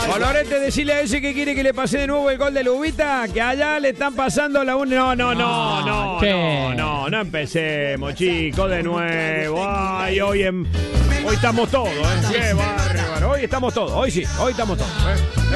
Colorete, decirle a ese que quiere que le pase de nuevo el gol de Lubita, que allá le están pasando la una. No empecemos, chicos, de nuevo. Ay, hoy estamos todos, Qué bárbaro. Hoy estamos todos, hoy sí, hoy estamos todos,